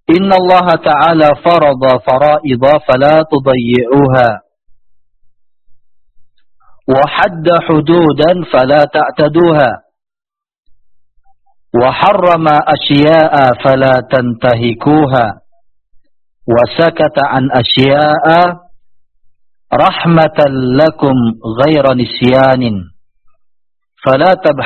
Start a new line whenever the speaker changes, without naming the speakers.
إن الله تعالى فرض فرائض فلا تضيعوها، وحد حدودا فلا تعتدوها، وحرم أشياء فلا تنتهكوها، وسكت عن أشياء رحمة لكم غير نسيان فلا تبحثوا